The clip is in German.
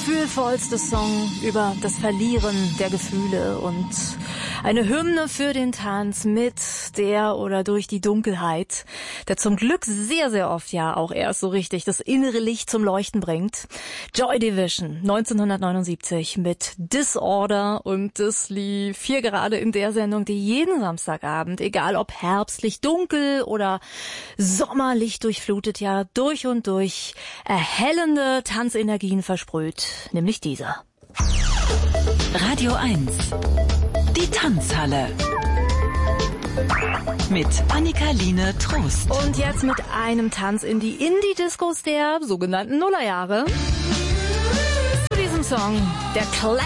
gefühlvollste Song über das Verlieren der Gefühle und eine Hymne für den Tanz mit der oder durch die Dunkelheit, der zum Glück sehr, sehr oft ja auch erst so richtig das innere Licht zum Leuchten bringt. Joy Division 1979 mit Disorder, und das lief hier gerade in der Sendung, die jeden Samstagabend, egal ob herbstlich dunkel oder sommerlich durchflutet, ja durch und durch erhellende Tanzenergien versprüht, nämlich dieser. Radio 1, die Tanzhalle. Mit Annika-Line Trost. Und jetzt mit einem Tanz in die Indie-Discos der sogenannten Nullerjahre. Zu diesem Song, der